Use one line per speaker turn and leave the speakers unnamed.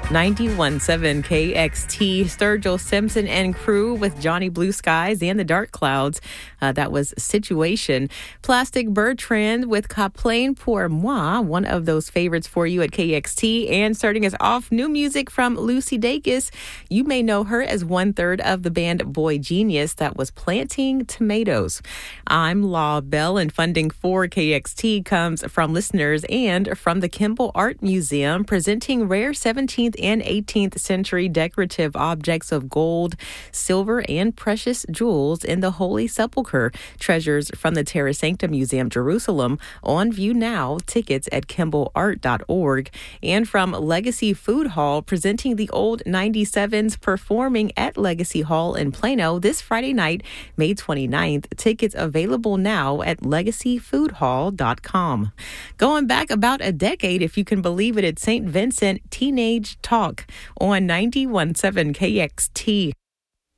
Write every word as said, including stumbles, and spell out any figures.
ninety-one point seven K X T, Sturgill Simpson and crew with Johnny Blue Skies and the Dark Clouds. Uh, that was Situation. Plastic Bertrand with Kaplain pour moi, one of those favorites for you at K X T. And starting us off, new music from Lucy Dacus. You may know her as one third of the band Boy Genius. That was Planting Tomatoes. I'm Law Bell, and funding for K X T comes from listeners and from the Kimball Art Museum, presenting rare seventeenth and eighteenth century decorative objects of gold, silver, and precious jewels in the Holy Sepulchre. Treasures from the Terra Sancta Museum, Jerusalem, on view now. Tickets at kimball art dot org. And from Legacy Food Hall, presenting the old ninety-sevens, performing at Legacy Hall in Plano this Friday night, May twenty-ninth. Tickets available now at legacy food hall dot com. Going back about a decade, if you can believe it, at Saint Vincent Teenage Talk on ninety-one point seven K X T.